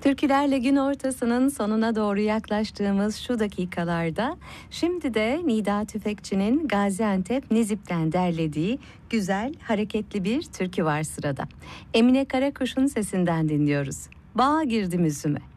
Türkülerle gün ortasının sonuna doğru yaklaştığımız şu dakikalarda şimdi de Nida Tüfekçi'nin Gaziantep Nizip'ten derlediği güzel, hareketli bir türkü var sırada. Emine Karakuş'un sesinden dinliyoruz. Bağa girdim üzüme.